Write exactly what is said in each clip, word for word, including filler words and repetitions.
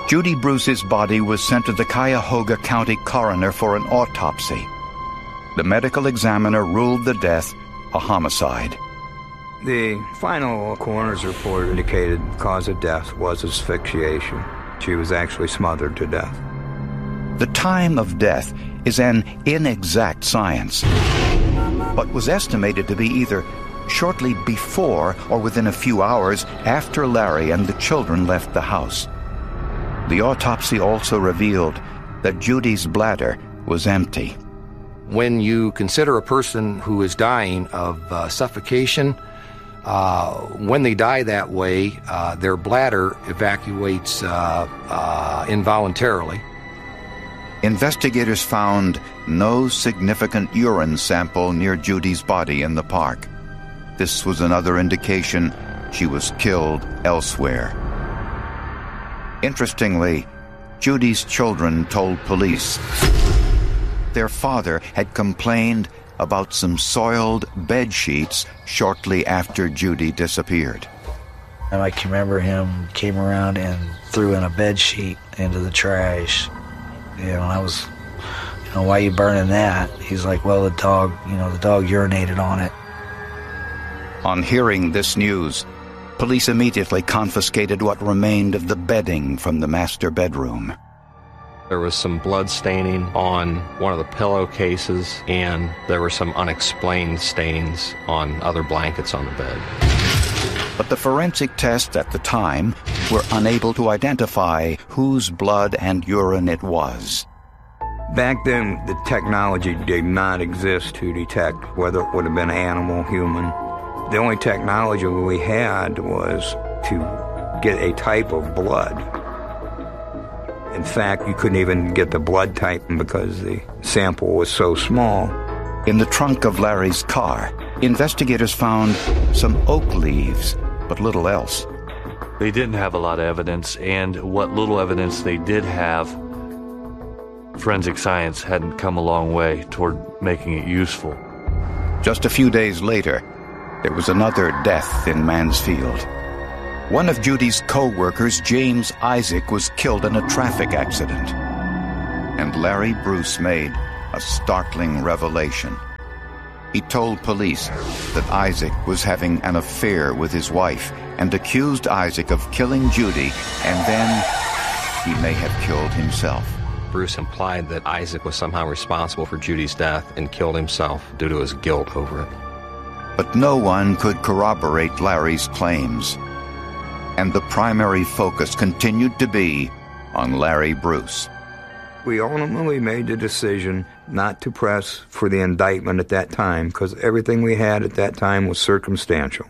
Judy Bruce's body was sent to the Cuyahoga County coroner for an autopsy. The medical examiner ruled the death a homicide. The final coroner's report indicated the cause of death was asphyxiation. She was actually smothered to death. The time of death is an inexact science, but was estimated to be either shortly before or within a few hours after Larry and the children left the house. The autopsy also revealed that Judy's bladder was empty. When you consider a person who is dying of uh, suffocation, uh, when they die that way, uh, their bladder evacuates uh, uh, involuntarily. Investigators found no significant urine sample near Judy's body in the park. This was another indication she was killed elsewhere. Interestingly, Judy's children told police their father had complained about some soiled bed sheets shortly after Judy disappeared. And I can remember him came around and threw in a bed sheet into the trash. You know, and I was, you know, why are you burning that? He's like, well, the dog, you know, the dog urinated on it. On hearing this news, police immediately confiscated what remained of the bedding from the master bedroom. There was some blood staining on one of the pillowcases, and there were some unexplained stains on other blankets on the bed. But the forensic tests at the time were unable to identify whose blood and urine it was. Back then, the technology did not exist to detect whether it would have been animal, human. The only technology we had was to get a type of blood. In fact, you couldn't even get the blood type because the sample was so small. In the trunk of Larry's car, investigators found some oak leaves, but little else. They didn't have a lot of evidence, and what little evidence they did have, forensic science hadn't come a long way toward making it useful. Just a few days later, there was another death in Mansfield. One of Judy's co-workers, James Isaac, was killed in a traffic accident. And Larry Bruce made a startling revelation. He told police that Isaac was having an affair with his wife and accused Isaac of killing Judy, and then he may have killed himself. Bruce implied that Isaac was somehow responsible for Judy's death and killed himself due to his guilt over it. But no one could corroborate Larry's claims, and the primary focus continued to be on Larry Bruce. We ultimately made the decision not to press for the indictment at that time because everything we had at that time was circumstantial.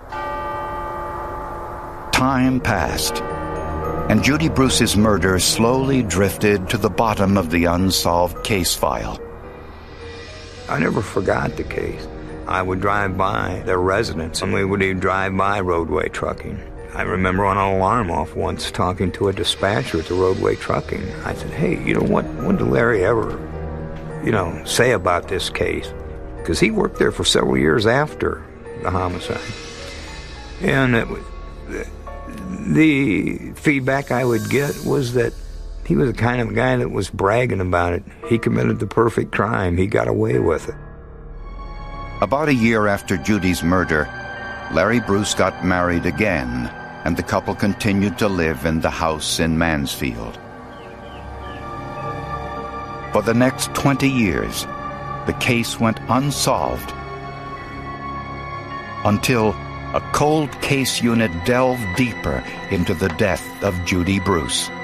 Time passed, and Judy Bruce's murder slowly drifted to the bottom of the unsolved case file. I never forgot the case. I would drive by their residence, and we would even drive by Roadway Trucking. I remember on an alarm off once talking to a dispatcher at the Roadway Trucking. I said, hey, you know, what, what did Larry ever, you know, say about this case? Because he worked there for several years after the homicide. And it was, the feedback I would get was that he was the kind of guy that was bragging about it. He committed the perfect crime. He got away with it. About a year after Judy's murder, Larry Bruce got married again, and the couple continued to live in the house in Mansfield. For the next twenty years, the case went unsolved until a cold case unit delved deeper into the death of Judy Bruce.